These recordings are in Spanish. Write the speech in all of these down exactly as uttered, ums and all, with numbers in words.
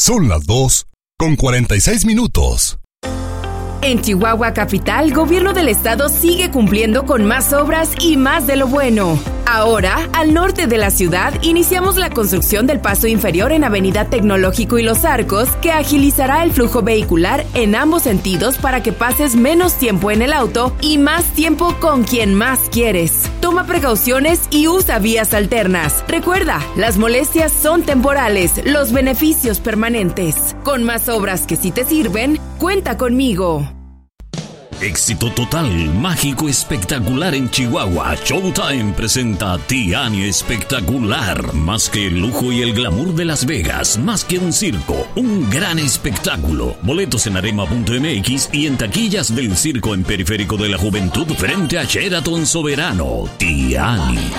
Son las dos con cuarenta y seis minutos. En Chihuahua Capital, Gobierno del Estado sigue cumpliendo con más obras y más de lo bueno. Ahora, al norte de la ciudad, iniciamos la construcción del paso inferior en Avenida Tecnológico y Los Arcos, que agilizará el flujo vehicular en ambos sentidos para que pases menos tiempo en el auto y más tiempo con quien más quieres. Toma precauciones y usa vías alternas. Recuerda, las molestias son temporales, los beneficios permanentes. Con más obras que sí te sirven, cuenta conmigo. Éxito total, mágico, espectacular en Chihuahua. Showtime presenta Tiani Espectacular. Más que el lujo y el glamour de Las Vegas, más que un circo, un gran espectáculo. Boletos en arema punto m x y en taquillas del circo en Periférico de la Juventud frente a Sheraton Soberano. Tiani.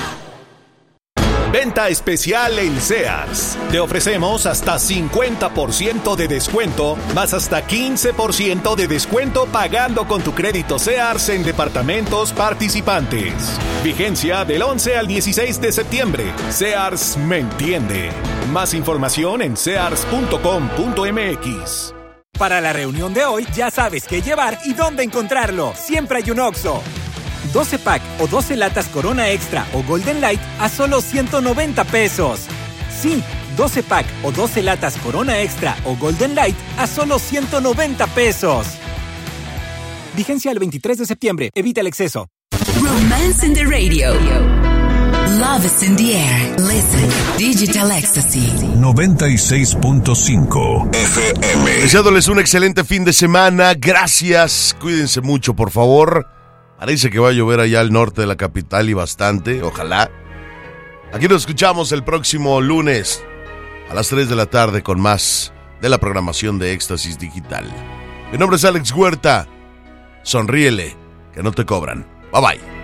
Venta especial en Sears. Te ofrecemos hasta cincuenta por ciento de descuento, más hasta quince por ciento de descuento pagando con tu crédito Sears en departamentos participantes. Vigencia del once al dieciséis de septiembre. Sears me entiende. Más información en sears punto com punto m x. Para la reunión de hoy, ya sabes qué llevar y dónde encontrarlo. Siempre hay un Oxxo. doce pack o doce latas Corona Extra o Golden Light a solo ciento noventa pesos. Sí, doce pack o doce latas Corona Extra o Golden Light a solo ciento noventa pesos. Vigencia el veintitrés de septiembre. Evita el exceso. Romance in the radio. Love is in the air. Listen. Digital Ecstasy. noventa y seis punto cinco F M. Deseándoles un excelente fin de semana. Gracias. Cuídense mucho, por favor. Parece que va a llover allá al norte de la capital y bastante, ojalá. Aquí nos escuchamos el próximo lunes a las tres de la tarde con más de la programación de Éxtasis Digital. Mi nombre es Alex Huerta. Sonríele, que no te cobran. Bye bye.